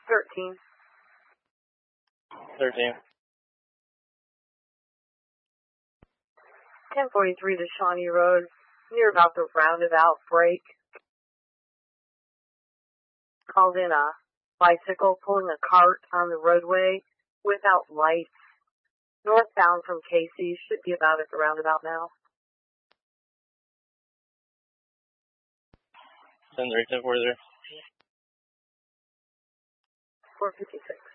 13. 13. 1043 to Shawnee Road, near about the roundabout break. Called in a bicycle pulling a cart on the roadway without lights. Northbound from Casey, should be about at the roundabout now. 10-3, 10-4-0. 456.